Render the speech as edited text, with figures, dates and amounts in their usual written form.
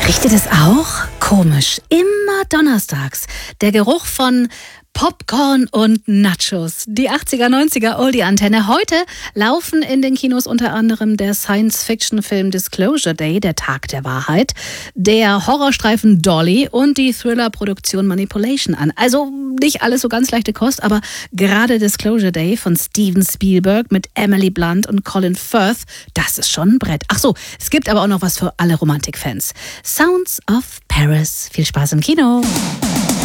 Riecht ihr das auch? Komisch. Immer donnerstags. Der Geruch von Popcorn und Nachos. Die 80er, 90er Oldie-Antenne. Heute laufen in den Kinos unter anderem der Science-Fiction-Film Disclosure Day, der Tag der Wahrheit, der Horrorstreifen Dolly und die Thriller-Produktion Manipulation an. Also nicht alles so ganz leichte Kost, aber gerade Disclosure Day von Steven Spielberg mit Emily Blunt und Colin Firth, das ist schon ein Brett. Ach so, es gibt aber auch noch was für alle Romantikfans. Sounds of Paris. Viel Spaß im Kino.